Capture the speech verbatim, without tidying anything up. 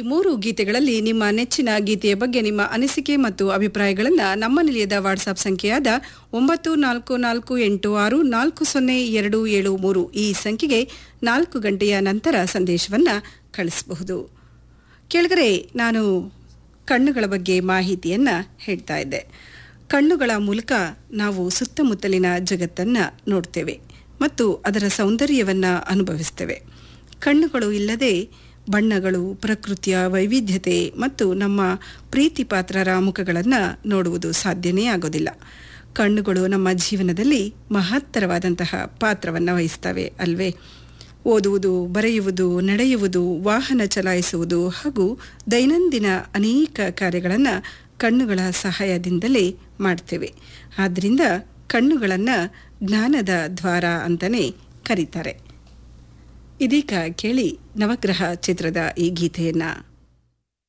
ಮೂರು ಗೀತೆಗಳಲ್ಲಿ ನಿಮ್ಮ ನೆಚ್ಚಿನ ಗೀತೆಯ ಬಗ್ಗೆ ನಿಮ್ಮ ಅನಿಸಿಕೆ ಮತ್ತು ಅಭಿಪ್ರಾಯಗಳನ್ನು ನಮ್ಮ ನಿಲಯದ ವಾಟ್ಸಾಪ್ ಸಂಖ್ಯೆಯಾದ ಒಂಬತ್ತು ನಾಲ್ಕು ನಾಲ್ಕು ಎಂಟು ಆರು ನಾಲ್ಕು ಸೊನ್ನೆ ಎರಡು ಏಳು ಮೂರು ಈ ಸಂಖ್ಯೆಗೆ ನಾಲ್ಕು ಗಂಟೆಯ ನಂತರ ಸಂದೇಶವನ್ನು ಕಳಿಸಬಹುದು. ಕೆಳಗರೆ ನಾನು ಕಣ್ಣುಗಳ ಬಗ್ಗೆ ಮಾಹಿತಿಯನ್ನು ಹೇಳ್ತಾ ಇದ್ದೆ. ಕಣ್ಣುಗಳ ಮೂಲಕ ನಾವು ಸುತ್ತಮುತ್ತಲಿನ ಜಗತ್ತನ್ನು ನೋಡ್ತೇವೆ ಮತ್ತು ಅದರ ಸೌಂದರ್ಯವನ್ನು ಅನುಭವಿಸ್ತೇವೆ. ಕಣ್ಣುಗಳು ಇಲ್ಲದೆ ಬಣ್ಣಗಳು, ಪ್ರಕೃತಿಯ ವೈವಿಧ್ಯತೆ ಮತ್ತು ನಮ್ಮ ಪ್ರೀತಿ ಪಾತ್ರರ ಮುಖಗಳನ್ನು ನೋಡುವುದು ಸಾಧ್ಯನೇ ಆಗೋದಿಲ್ಲ. ಕಣ್ಣುಗಳು ನಮ್ಮ ಜೀವನದಲ್ಲಿ ಮಹತ್ತರವಾದಂತಹ ಪಾತ್ರವನ್ನು ವಹಿಸ್ತವೆ ಅಲ್ವೇ? ಓದುವುದು, ಬರೆಯುವುದು, ನಡೆಯುವುದು, ವಾಹನ ಚಲಾಯಿಸುವುದು ಹಾಗೂ ದೈನಂದಿನ ಅನೇಕ ಕಾರ್ಯಗಳನ್ನು ಕಣ್ಣುಗಳ ಸಹಾಯದಿಂದಲೇ ಮಾಡ್ತೇವೆ. ಆದ್ದರಿಂದ ಕಣ್ಣುಗಳನ್ನು ಜ್ಞಾನದ ದ್ವಾರ ಅಂತಲೇ ಕರೀತಾರೆ. ಇದೀಗ ಕೇಳಿ ನವಗ್ರಹ ಚಿತ್ರದ ಈ ಗೀತೆಯನ್ನು.